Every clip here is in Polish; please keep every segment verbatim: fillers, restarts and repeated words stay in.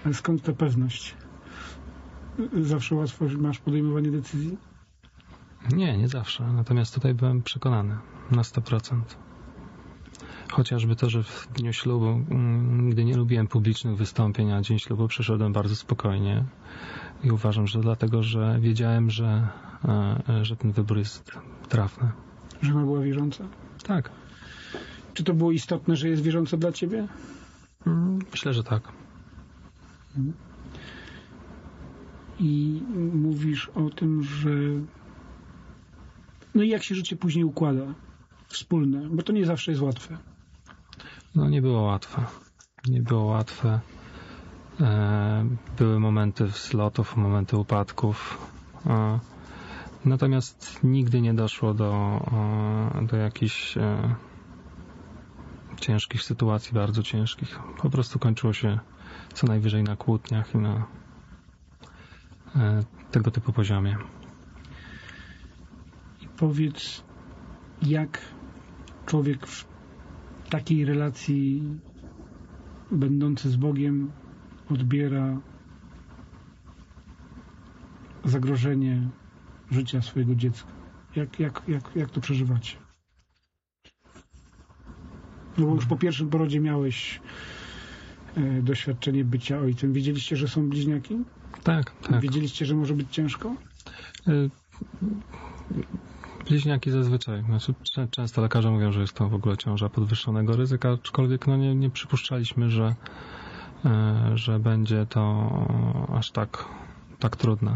Ale skąd ta pewność? Zawsze łatwo masz podejmowanie decyzji? Nie, nie zawsze. Natomiast tutaj byłem przekonany na sto procent. Chociażby to, że w dniu ślubu, gdy nie lubiłem publicznych wystąpień, a dzień ślubu przeszedłem bardzo spokojnie i uważam, że dlatego, że wiedziałem, że, że ten wybór jest trafny. Żona była wierząca? Tak. Czy to było istotne, że jest wierząca dla ciebie? Myślę, że tak. I mówisz o tym, że no i jak się życie później układa? Wspólne, bo to nie zawsze jest łatwe. No nie było łatwe. Nie było łatwe. Były momenty wzlotów, momenty upadków. Natomiast nigdy nie doszło do, do jakichś ciężkich sytuacji, bardzo ciężkich. Po prostu kończyło się co najwyżej na kłótniach i na tego typu poziomie. I powiedz, jak człowiek w takiej relacji będący z Bogiem odbiera zagrożenie życia swojego dziecka? Jak, jak, jak, jak to przeżywacie? No bo już po pierwszym porodzie miałeś e, doświadczenie bycia ojcem. Wiedzieliście, że są bliźniaki? Tak, tak. Wiedzieliście, że może być ciężko? Y Bliźniaki zazwyczaj. Znaczy, często lekarze mówią, że jest to w ogóle ciąża podwyższonego ryzyka, aczkolwiek no nie, nie przypuszczaliśmy, że, że będzie to aż tak, tak trudne.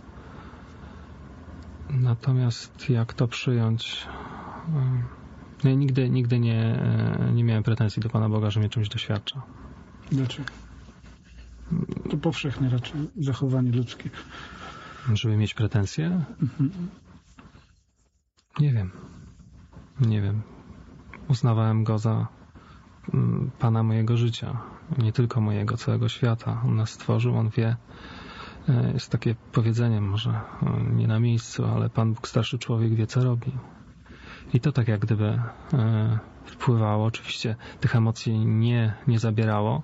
Natomiast jak to przyjąć? Ja nigdy, nigdy nie, nie miałem pretensji do Pana Boga, że mnie czymś doświadcza. Dlaczego? To powszechne raczej zachowanie ludzkie. Żeby mieć pretensje? Mhm. Nie wiem. Nie wiem. Uznawałem go za Pana mojego życia. Nie tylko mojego, całego świata. On nas stworzył, On wie. Jest takie powiedzenie, może nie na miejscu, ale Pan Bóg, starszy człowiek, wie, co robi. I to tak jak gdyby wpływało. Oczywiście tych emocji nie, nie zabierało.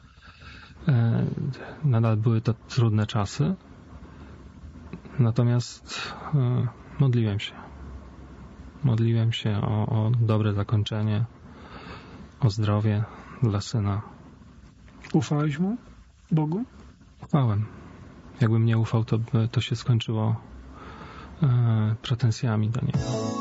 Nadal były to trudne czasy. Natomiast modliłem się. Modliłem się o, o dobre zakończenie, o zdrowie dla syna. Ufałeś mu? Bogu? Ufałem. Jakbym nie ufał, to by to się skończyło e, pretensjami do niego.